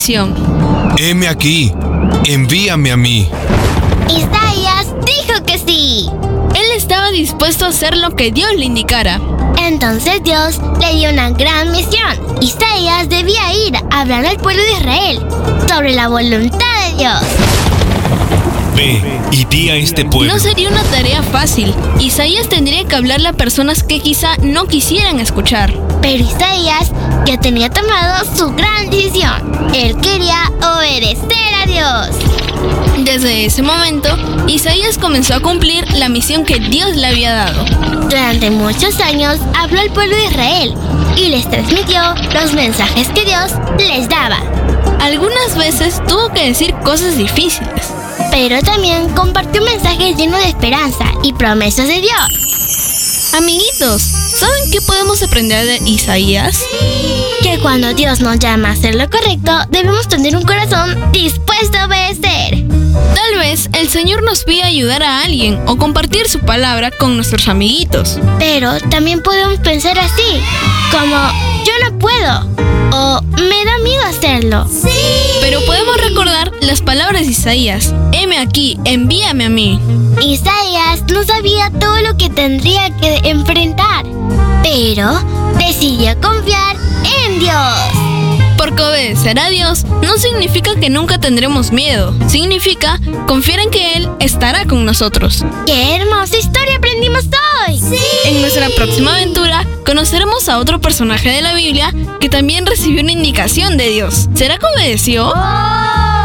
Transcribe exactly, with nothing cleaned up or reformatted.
Heme aquí, envíame a mí. Isaías dijo que sí. Él estaba dispuesto a hacer lo que Dios le indicara. Entonces Dios le dio una gran misión. Isaías debía ir a hablar al pueblo de Israel sobre la voluntad de Dios. Ve y di a este pueblo. No sería una tarea fácil. Isaías tendría que hablarle a personas que quizá no quisieran escuchar. Pero Isaías ya tenía tomado su gran decisión. Él quería obedecer a Dios. Desde ese momento, Isaías comenzó a cumplir la misión que Dios le había dado. Durante muchos años habló al pueblo de Israel y les transmitió los mensajes que Dios les daba. Algunas veces tuvo que decir cosas difíciles, pero también compartió mensajes llenos de esperanza y promesas de Dios. Amiguitos, ¿saben qué podemos aprender de Isaías? Que cuando Dios nos llama a hacer lo correcto, debemos tener un corazón dispuesto a obedecer. Tal vez el Señor nos pida ayudar a alguien o compartir su palabra con nuestros amiguitos. Pero también podemos pensar así, como yo no puedo o me da miedo hacerlo. Sí. Pero podemos recordar las palabras de Isaías. Heme aquí, envíame a mí. Isaías no sabía todo lo que tendría que enfrentar, pero decidió confiar en Dios. Porque obedecer a Dios no significa que nunca tendremos miedo. Significa confiar en que Él estará con nosotros. ¡Qué hermosa historia aprendimos hoy! ¡Sí! En nuestra próxima aventura conoceremos a otro personaje de la Biblia que también recibió una indicación de Dios. ¿Será que obedeció? ¡Oh!